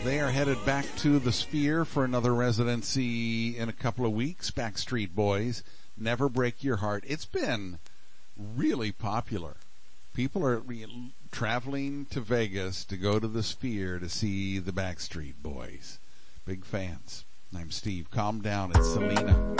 They are headed back to the Sphere for another residency in a couple of weeks. Backstreet Boys, Never Break Your Heart. It's been really popular. People are traveling to Vegas to go to the Sphere to see the Backstreet Boys. Big fans. I'm Steve. Calm down. It's Selena.